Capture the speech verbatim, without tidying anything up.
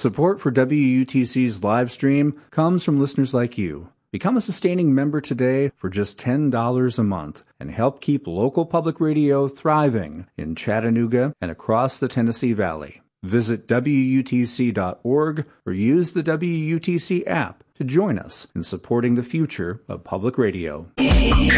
Support for W U T C's live stream comes from listeners like you. Become a sustaining member today for just ten dollars a month and help keep local public radio thriving in Chattanooga and across the Tennessee Valley. Visit W U T C dot org or use the W U T C app to join us in supporting the future of public radio.